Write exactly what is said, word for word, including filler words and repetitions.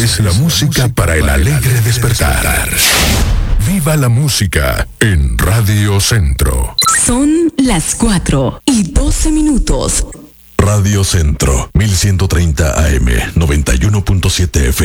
es la música para el alegre despertar. Viva la música en Radio Centro. Son las cuatro y doce minutos. Radio Centro, mil ciento treinta A M, noventa y uno punto siete F M.